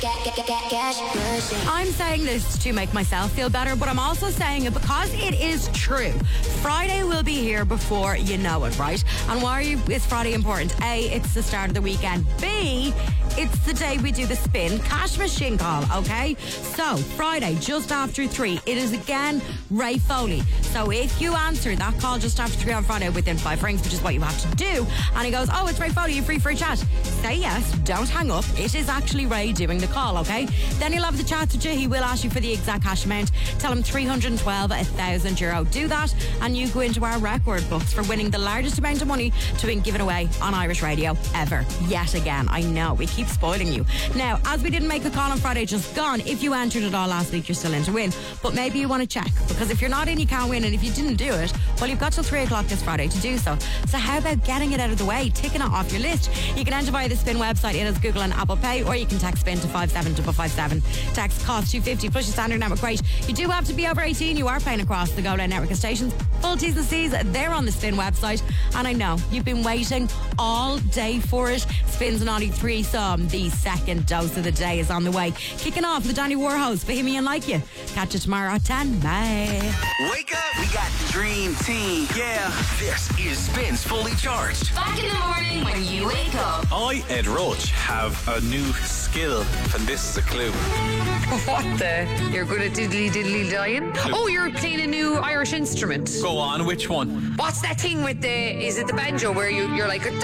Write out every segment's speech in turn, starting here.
I'm saying this to make myself feel better, but I'm also saying it because it is true. Friday will be here before you know it, right? And why is Friday important? A, it's the start of the weekend. B, it's the day we do the spin cash machine call, okay? So, Friday, just after 3, it is again Ray Foley. So if you answer that call just after 3 on Friday within 5 rings, which is what you have to do, and he goes, oh, it's Ray Foley, you're free for a chat, say yes, don't hang up. It is actually Ray doing the call, okay? Then he'll have the chat with you. He will ask you for the exact cash amount. Tell him €312,000. Do that, and you go into our record books for winning the largest amount of money to be given away on Irish radio ever. Yet again. I know, we keep spoiling you. Now, as we didn't make a call on Friday just gone, if you entered it all last week, you're still in to win. But maybe you want to check, because if you're not in, you can't win. And if you didn't do it, well, you've got till 3 o'clock this Friday to do so. So how about getting it out of the way, ticking it off your list? You can enter via the Spin website. It is Google and Apple Pay, or you can text Spin to 57557. Text cost $2.50 plus your standard network rate. You do have to be over 18. You are paying across the Go Loud network of stations. Full T's and C's, they're on the Spin website. And I know you've been waiting all day for it. Spin's Naughty Threesome. The second dose of the day is on the way. Kicking off with Danny Warhol's Bohemian Like You. Catch you tomorrow at 10. Bye. Wake up, we got the dream team. Yeah, this is Spin's Fully Charged. Back in the morning when you wake up. I, Ed Roach, have a new skill, and this is a clue. What the? You're good at diddly dying? Oh, you're playing a new Irish instrument. Go on, which one? What's that thing with is it the banjo where you're like, do you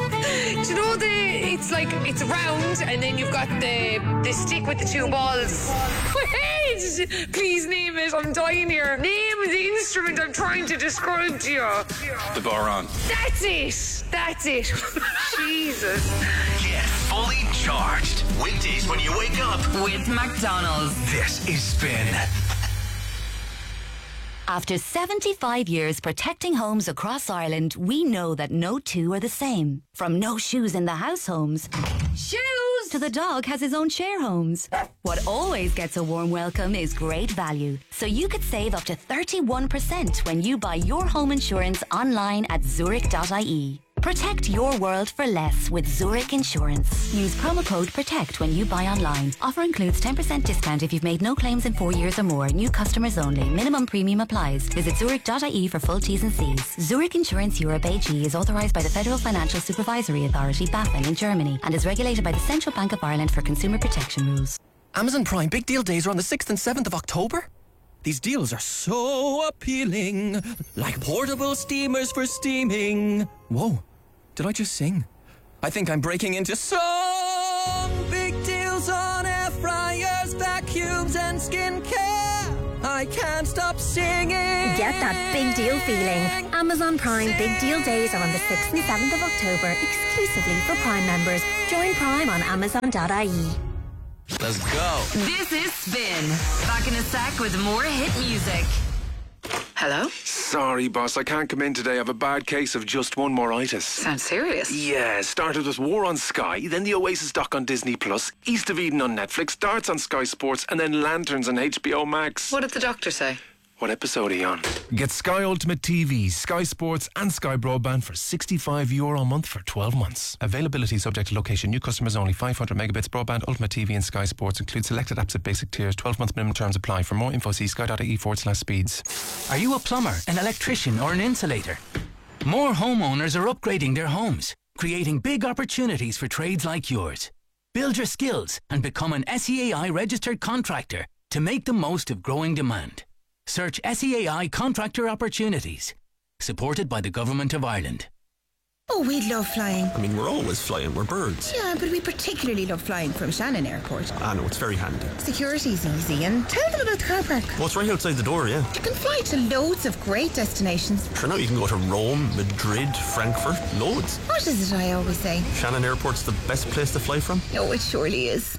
know it's like, it's round and then you've got the stick with the 2 balls. Wait, please name it, I'm dying here. Name the instrument I'm trying to describe to you. The bodhrán. That's it. Jesus. Get fully charged. Weekdays when you wake up With McDonald's. This is Spin. After 75 years protecting homes across Ireland, we know that no two are the same. From no shoes in the house homes, shoes, to the dog has his own share homes. What always gets a warm welcome is great value. So you could save up to 31% when you buy your home insurance online at Zurich.ie. Protect your world for less with Zurich Insurance. Use promo code PROTECT when you buy online. Offer includes 10% discount if you've made no claims in 4 years or more. New customers only. Minimum premium applies. Visit Zurich.ie for full T's and C's. Zurich Insurance Europe AG is authorised by the Federal Financial Supervisory Authority, BaFin, in Germany, and is regulated by the Central Bank of Ireland for consumer protection rules. Amazon Prime Big Deal Days are on the 6th and 7th of October. These deals are so appealing, like portable steamers for steaming. Whoa, did I just sing? I think I'm breaking into song. Big deals on air fryers, vacuums and skincare. I can't stop singing. Get that big deal feeling. Amazon Prime Big Deal Days are on the 6th and 7th of October, exclusively for Prime members. Join Prime on Amazon.ie. Let's go. This is Spin. Back in a sec with more hit music. Hello? Sorry, boss, I can't come in today. I have a bad case of just one moritis. Sounds serious. Yeah, started with War on Sky, then the Oasis doc on Disney Plus, East of Eden on Netflix, Darts on Sky Sports, and then Lanterns on HBO Max. What did the doctor say? What episode are you on? Get Sky Ultimate TV, Sky Sports and Sky Broadband for €65 a month for 12 months. Availability subject to location. New customers only. 500 megabits broadband, Ultimate TV and Sky Sports. Include selected apps at basic tiers. 12-month minimum terms apply. For more info, see sky.ie/speeds. Are you a plumber, an electrician or an insulator? More homeowners are upgrading their homes, creating big opportunities for trades like yours. Build your skills and become an SEAI registered contractor to make the most of growing demand. Search SEAI Contractor Opportunities. Supported by the Government of Ireland. Oh, we love flying. I mean, we're always flying. We're birds. Yeah, but we particularly love flying from Shannon Airport. I know, it's very handy. Security's easy, and tell them about the car park. Well, it's right outside the door, yeah. You can fly to loads of great destinations. Sure, now you can go to Rome, Madrid, Frankfurt, loads. What is it I always say? Shannon Airport's the best place to fly from. Oh, it surely is.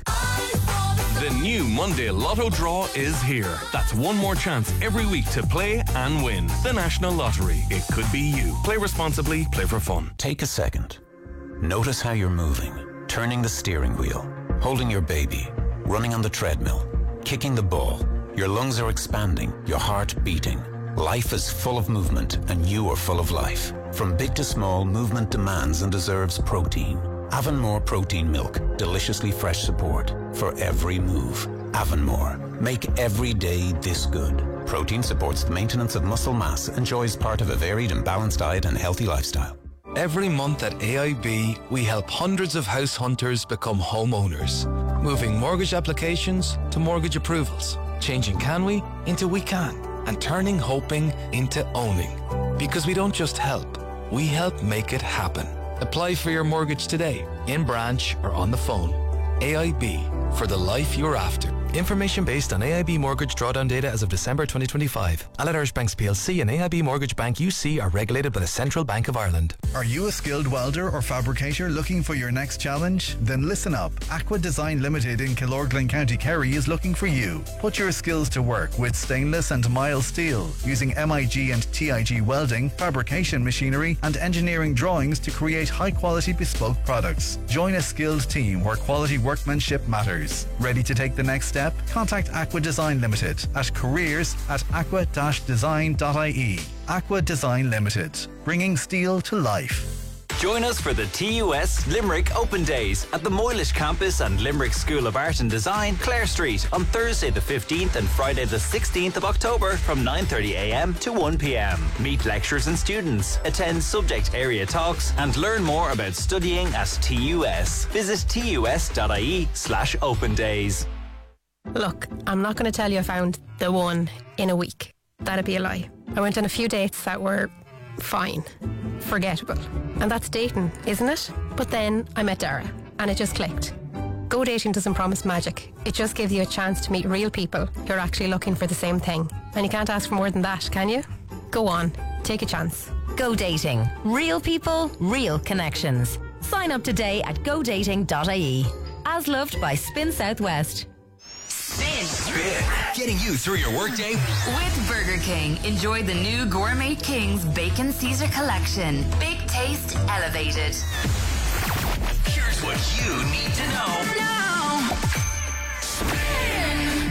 The new Monday Lotto draw is here. That's one more chance every week to play and win. The National Lottery. It could be you. Play responsibly, play for fun. Take a second. Notice how you're moving. Turning the steering wheel. Holding your baby. Running on the treadmill. Kicking the ball. Your lungs are expanding. Your heart beating. Life is full of movement and you are full of life. From big to small, movement demands and deserves protein. Avonmore protein milk, deliciously fresh support for every move. Avonmore, make every day this good. Protein supports the maintenance of muscle mass, enjoys part of a varied and balanced diet and healthy lifestyle. Every month at AIB, we help hundreds of house hunters become homeowners, moving mortgage applications to mortgage approvals, changing can we into we can, and turning hoping into owning. Because we don't just help, we help make it happen. Apply for your mortgage today, in branch or on the phone. AIB, for the life you're after. Information based on AIB mortgage drawdown data as of December 2025. Allied Irish Banks PLC and AIB Mortgage Bank UC are regulated by the Central Bank of Ireland. Are you a skilled welder or fabricator looking for your next challenge? Then listen up. Aqua Design Limited in Killorglin, County Kerry is looking for you. Put your skills to work with stainless and mild steel using MIG and TIG welding, fabrication machinery and engineering drawings to create high quality bespoke products. Join a skilled team where quality workmanship matters. Ready to take the next step? Contact Aqua Design Limited at careers@aqua-design.ie. Aqua Design Limited, bringing steel to life. Join us for the TUS Limerick Open Days at the Moylish Campus and Limerick School of Art and Design, Clare Street, on Thursday the 15th and Friday the 16th of October from 9:30am to 1pm. Meet lecturers and students, attend subject area talks and learn more about studying at TUS. Visit tus.ie/open days. Look, I'm not going to tell you I found the one in a week. That'd be a lie. I went on a few dates that were fine, forgettable. And that's dating, isn't it? But then I met Dara and it just clicked. Go dating doesn't promise magic. It just gives you a chance to meet real people who are actually looking for the same thing. And you can't ask for more than that, can you? Go on, take a chance. Go dating. Real people, real connections. Sign up today at godating.ie. As loved by Spin Southwest. Spin. Getting you through your workday. With Burger King, enjoy the new Gourmet King's Bacon Caesar Collection. Big taste elevated. Here's what you need to know. Now. Spin.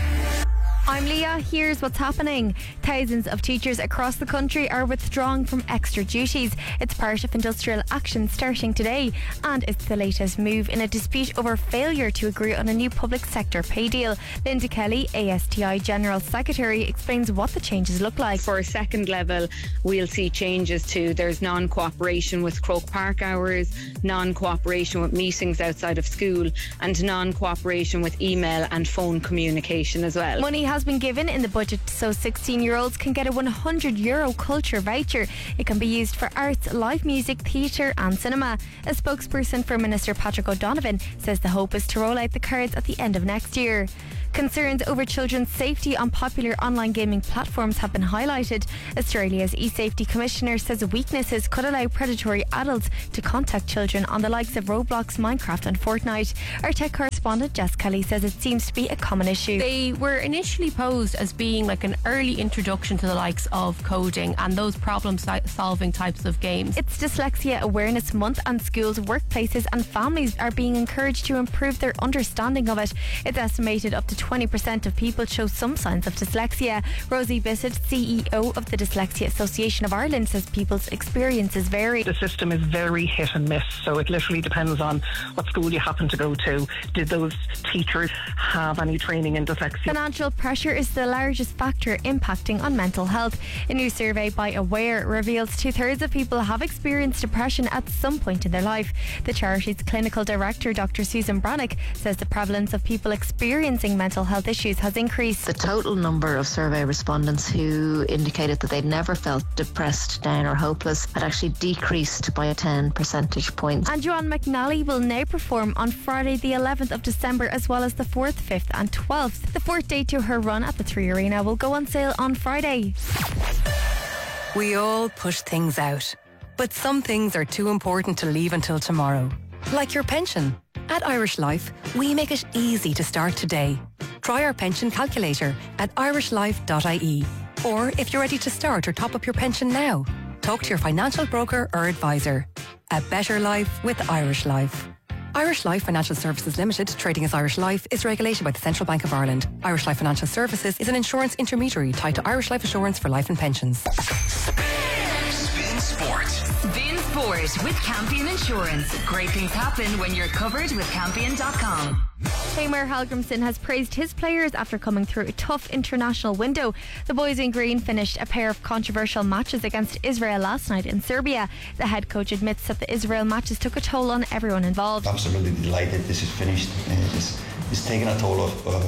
I'm Leah. Here's what's happening. Thousands of teachers across the country are withdrawing from extra duties. It's part of industrial action starting today, and it's the latest move in a dispute over failure to agree on a new public sector pay deal. Linda Kelly, ASTI General Secretary, explains what the changes look like. For a second level, we'll see changes to there's non-cooperation with Croke Park hours, non-cooperation with meetings outside of school, and non-cooperation with email and phone communication as well. Money has been given in the budget so 16-year-olds can get a €100 culture voucher. It can be used for arts, live music, theatre and cinema. A spokesperson for Minister Patrick O'Donovan says the hope is to roll out the cards at the end of next year. Concerns over children's safety on popular online gaming platforms have been highlighted. Australia's eSafety Commissioner says weaknesses could allow predatory adults to contact children on the likes of Roblox, Minecraft and Fortnite. Our tech correspondent Jess Kelly says it seems to be a common issue. They were initially posed as being like an early introduction to the likes of coding and those problem-solving types of games. It's Dyslexia Awareness Month and schools, workplaces and families are being encouraged to improve their understanding of it. It's estimated up to 20% of people show some signs of dyslexia. Rosie Bissett, CEO of the Dyslexia Association of Ireland, says people's experiences vary. The system is very hit and miss, so it literally depends on what school you happen to go to. Did those teachers have any training in dyslexia? Financial pressure is the largest factor impacting on mental health. A new survey by Aware reveals 2/3 of people have experienced depression at some point in their life. The charity's clinical director, Dr. Susan Brannock, says the prevalence of people experiencing mental health issues has increased. The total number of survey respondents who indicated that they'd never felt depressed, down or hopeless had actually decreased by 10 percentage points. And Joanne McNally will now perform on Friday the 11th of December as well as the 4th, 5th and 12th. The fourth day to her run at the Three Arena will go on sale on Friday. We all push things out, but some things are too important to leave until tomorrow. Like your pension. At Irish Life, we make it easy to start today. Try our pension calculator at irishlife.ie. Or if you're ready to start or top up your pension now, talk to your financial broker or advisor. A better life with Irish Life. Irish Life Financial Services Limited, trading as Irish Life, is regulated by the Central Bank of Ireland. Irish Life Financial Services is an insurance intermediary tied to Irish Life Assurance for life and pensions. Spin Sport. Spin Sport with Campion Insurance. Great things happen when you're covered with Campion.com. Tamar Hallgrimsson has praised his players after coming through a tough international window. The boys in green finished a pair of controversial matches against Israel last night in Serbia. The head coach admits that the Israel matches took a toll on everyone involved. Absolutely delighted this is finished. It's taken a toll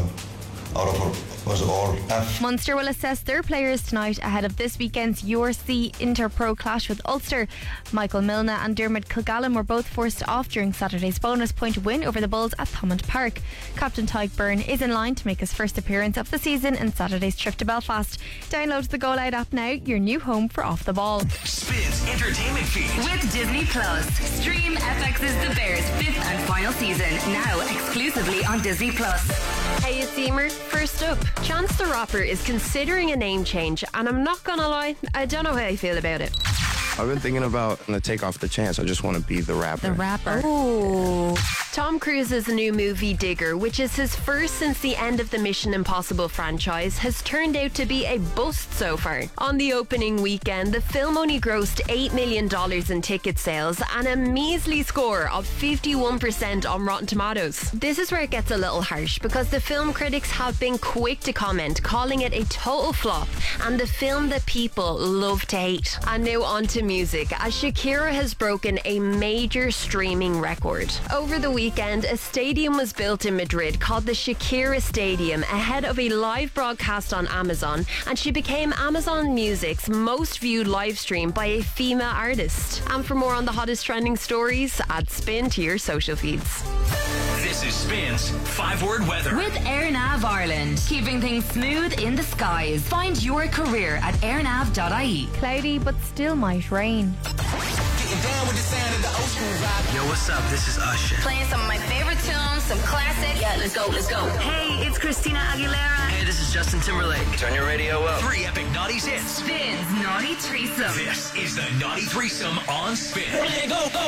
out of us all. Munster will assess their players tonight ahead of this weekend's URC Inter-Pro clash with Ulster. Michael Milne and Dermot Kilgallen were both forced off during Saturday's bonus point win over the Bulls at Thomond Park. Captain Tyke Byrne is in line to make his first appearance of the season in Saturday's trip to Belfast. Download the Go Loud app now, your new home for Off the Ball. Spins Entertainment Feed. With Disney Plus. Stream FX's The Bears' 5th and final season, now exclusively on Disney Plus. Hey, it's Emer. First up, Chance the Rapper is considering a name change, and I'm not gonna lie, I don't know how I feel about it. I've been thinking about to take off the chance. I just want to be the rapper. The rapper. Ooh. Tom Cruise's new movie Digger, which is his first since the end of the Mission Impossible franchise, has turned out to be a bust so far. On the opening weekend, the film only grossed $8 million in ticket sales and a measly score of 51% on Rotten Tomatoes. This is where it gets a little harsh, because the film critics have been quick to comment, calling it a total flop and the film that people love to hate. And now on to music, as Shakira has broken a major streaming record. Over the weekend, a stadium was built in Madrid called the Shakira Stadium ahead of a live broadcast on Amazon, and she became Amazon Music's most viewed live stream by a female artist. And for more on the hottest trending stories, add Spin to your social feeds. This is Spin's 5-word weather. With AirNav Ireland, keeping things smooth in the skies. Find your career at airnav.ie. Cloudy, but still might rain. Getting down with the sound of the old school vibe. Yo, what's up? This is Usher. Playing some of my favorite tunes, some classics. Yeah, let's go, let's go. Hey, it's Christina Aguilera. Hey, this is Justin Timberlake. Turn your radio up. 3 epic naughties hits. Spins Naughty Threesome. This is the Naughty Threesome on Spin. Go, go.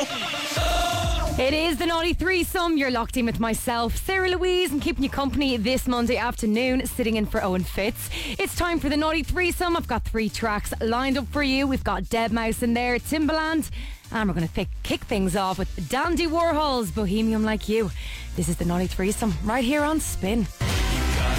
It is the Naughty Threesome. You're locked in with myself, Sarah Louise, and keeping you company this Monday afternoon, sitting in for Owen Fitz. It's time for the Naughty Threesome. I've got 3 tracks lined up for you. We've got Deadmau5 in there, Timbaland, and we're going to kick things off with Dandy Warhol's Bohemian Like You. This is the Naughty Threesome right here on Spin.